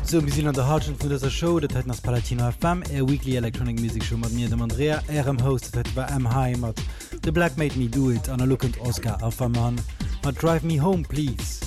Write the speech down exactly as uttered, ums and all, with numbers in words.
So bis an der Haschen vun der Show, dat nas Palatino F M e Weekly Electronic Music Show mat mir dem Andrea Ärem Host war M H mat The Black Made Me Do It an der Lookend Oscar auf Mann mat Drive Me Home please.